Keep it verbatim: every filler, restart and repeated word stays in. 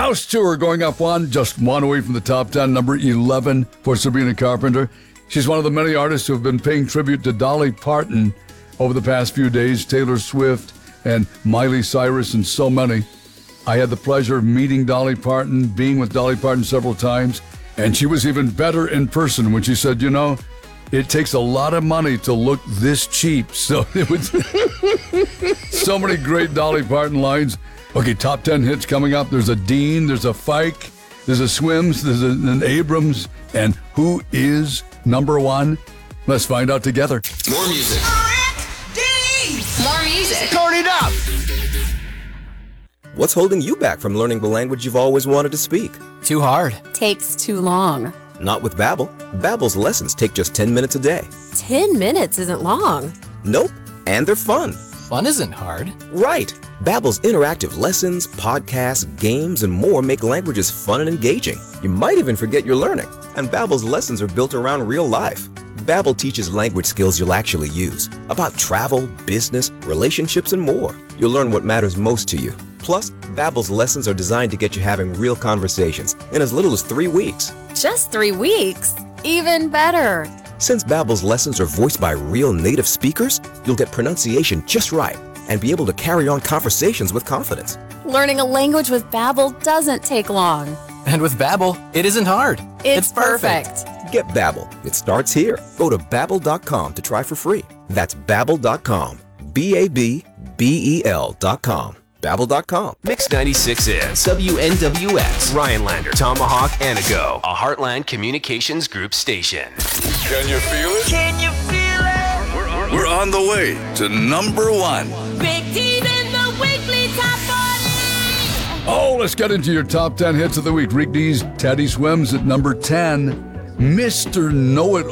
House Tour going up one, just one away from the top ten, number eleven for Sabrina Carpenter. She's one of the many artists who have been paying tribute to Dolly Parton over the past few days, Taylor Swift and Miley Cyrus and so many. I had the pleasure of meeting Dolly Parton, being with Dolly Parton several times, and she was even better in person when she said, you know, it takes a lot of money to look this cheap. So it was so many great Dolly Parton lines. Okay, top ten hits coming up. There's a Dean, there's a Fike, there's a Swims, there's a, an Abrams, and who is number one? Let's find out together. More music. More music. Turn it up. What's holding you back from learning the language you've always wanted to speak? Too hard. Takes too long. Not with Babbel. Babbel's lessons take just ten minutes a day. Ten minutes isn't long. Nope, and they're fun. Fun isn't hard. Right. Babbel's interactive lessons, podcasts, games, and more make languages fun and engaging. You might even forget you're learning. And Babbel's lessons are built around real life. Babbel teaches language skills you'll actually use, about travel, business, relationships, and more. You'll learn what matters most to you. Plus, Babbel's lessons are designed to get you having real conversations in as little as three weeks. Just three weeks? Even better. Since Babbel's lessons are voiced by real native speakers, you'll get pronunciation just right and be able to carry on conversations with confidence. Learning a language with Babbel doesn't take long. And with Babbel, it isn't hard. It's, it's perfect. perfect. Get Babbel. It starts here. Go to babbel dot com to try for free. That's babbel dot com. B A B B E L dot com. babbel dot com. Mix ninety-six is W N W X, Rhinelander, Tomahawk, Anago, a Heartland Communications Group station. Can you feel it? Can you feel it? We're on, We're on the way to number one. Big T's in the weekly top forty. Oh, let's get into your top ten hits of the week. Rick D's Teddy Swims at number ten. Mister Know It